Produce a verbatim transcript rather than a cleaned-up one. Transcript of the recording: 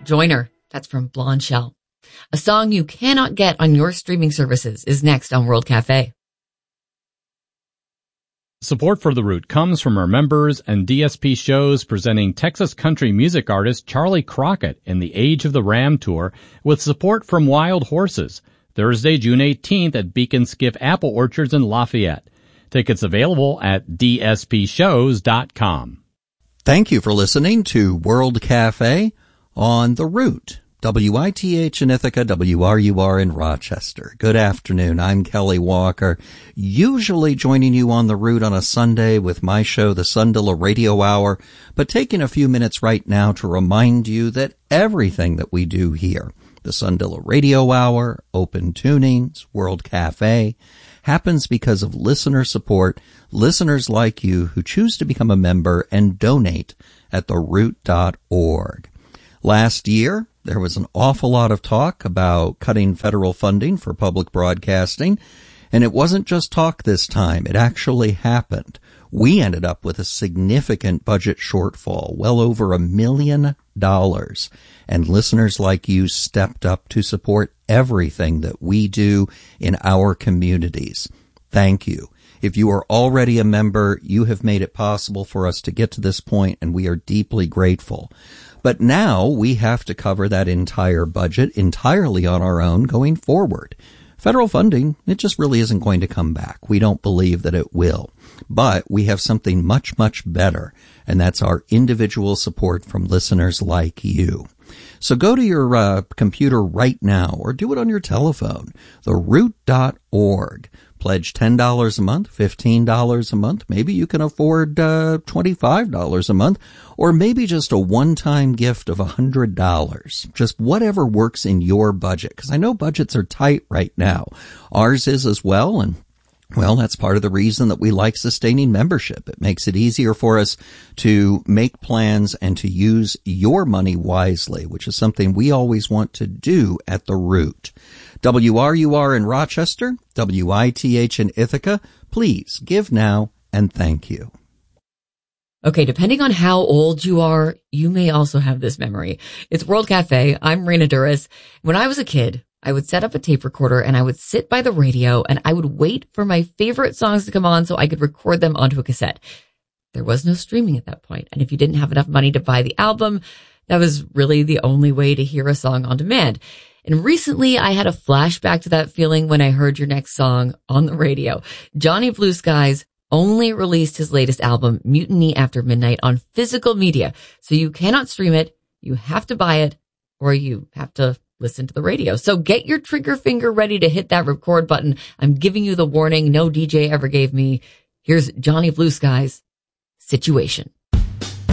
Joiner, that's from Blonde Shell. A song you cannot get on your streaming services is next on World Cafe. Support for The Root comes from our members and D S P shows presenting Texas country music artist Charlie Crockett in the Age of the Ram Tour with support from Wild Horses, Thursday, June eighteenth at Beacon Skiff Apple Orchards in Lafayette. Tickets available at d s p shows dot com. Thank you for listening to World Cafe on The Root. W I T H in Ithaca, W R U R in Rochester. Good afternoon. I'm Kelly Walker, usually joining you on The Root on a Sunday with my show, the Sundilla Radio Hour, but taking a few minutes right now to remind you that everything that we do here, the Sundilla Radio Hour, Open Tunings, World Cafe, happens because of listener support, listeners like you who choose to become a member and donate at the root dot org. Last year, there was an awful lot of talk about cutting federal funding for public broadcasting, and it wasn't just talk this time. It actually happened. We ended up with a significant budget shortfall, well over a million dollars, and listeners like you stepped up to support everything that we do in our communities. Thank you. If you are already a member, you have made it possible for us to get to this point, and we are deeply grateful. But now we have to cover that entire budget entirely on our own going forward. Federal funding, it just really isn't going to come back. We don't believe that it will. But we have something much, much better, and that's our individual support from listeners like you. So go to your uh, computer right now or do it on your telephone, the root dot org. Pledge ten dollars a month, fifteen dollars a month. Maybe you can afford uh, twenty-five dollars a month, or maybe just a one-time gift of one hundred dollars. Just whatever works in your budget, because I know budgets are tight right now. Ours is as well, and well, that's part of the reason that we like sustaining membership. It makes it easier for us to make plans and to use your money wisely, which is something we always want to do at The Root. W R U R in Rochester, W I T H in Ithaca. Please give now and thank you. Okay, depending on how old you are, you may also have this memory. It's World Cafe. I'm Rena Duras. When I was a kid, I would set up a tape recorder and I would sit by the radio and I would wait for my favorite songs to come on so I could record them onto a cassette. There was no streaming at that point, and if you didn't have enough money to buy the album, that was really the only way to hear a song on demand. And recently I had a flashback to that feeling when I heard your next song on the radio. Johnny Blue Skies only released his latest album, Mutiny After Midnight, on physical media. So you cannot stream it, you have to buy it, or you have to listen to the radio. So get your trigger finger ready to hit that record button. I'm giving you the warning no D J ever gave me. Here's Johnny Blue Skies, Situation.